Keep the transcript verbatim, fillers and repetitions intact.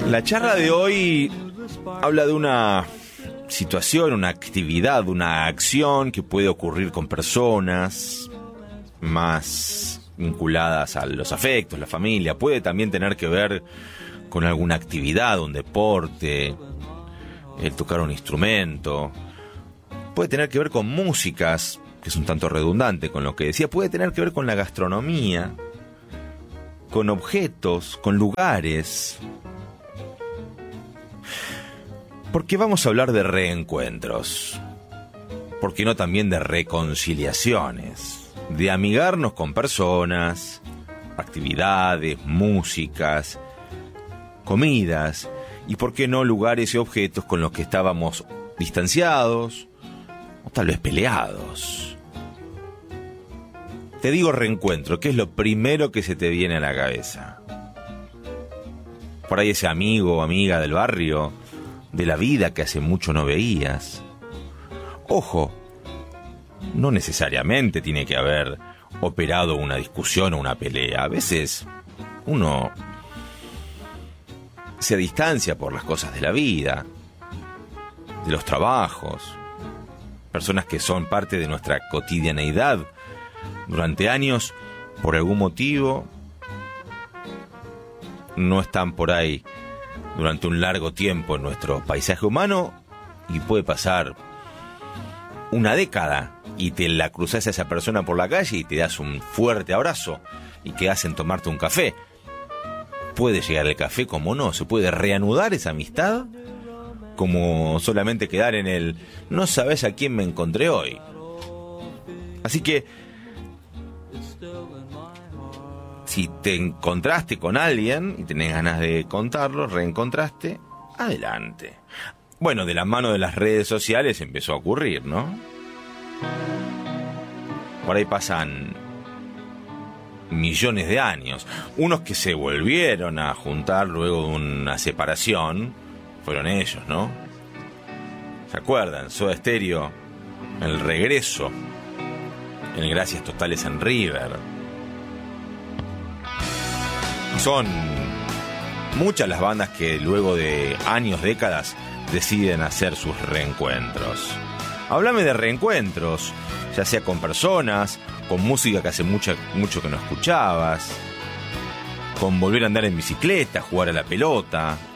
La charla de hoy habla de una situación, una actividad, una acción que puede ocurrir con personas más vinculadas a los afectos, la familia. Puede también tener que ver con alguna actividad, un deporte, el tocar un instrumento. Puede tener que ver con músicas, que es un tanto redundante con lo que decía. Puede tener que ver con la gastronomía, con objetos, con lugares. Porque vamos a hablar de reencuentros. ¿Por qué no también de reconciliaciones? De amigarnos con personas, actividades, músicas, comidas, y por qué no lugares y objetos con los que estábamos distanciados o tal vez peleados. Te digo reencuentro, ¿qué es lo primero que se te viene a la cabeza? Por ahí ese amigo o amiga del barrio, de la vida que hace mucho no veías. Ojo, no necesariamente tiene que haber operado una discusión o una pelea. A veces uno se distancia por las cosas de la vida, de los trabajos, personas que son parte de nuestra cotidianeidad durante años, por algún motivo, no están por ahí durante un largo tiempo en nuestro paisaje humano, y puede pasar una década y te la cruzas a esa persona por la calle y te das un fuerte abrazo y quedás en tomarte un café. Puede llegar el café, como no, se puede reanudar esa amistad, como solamente quedar en el no sabes a quién me encontré hoy. Así que si te encontraste con alguien y tenés ganas de contarlo, reencontraste, adelante. Bueno, de la mano de las redes sociales empezó a ocurrir, ¿no? Por ahí pasan millones de años. Unos que se volvieron a juntar luego de una separación fueron ellos, ¿no? ¿Se acuerdan? Soda Stereo, el regreso, el Gracias Totales en River. Son muchas las bandas que luego de años, décadas, deciden hacer sus reencuentros. Háblame de reencuentros, ya sea con personas, con música que hace mucha, mucho que no escuchabas, con volver a andar en bicicleta, jugar a la pelota,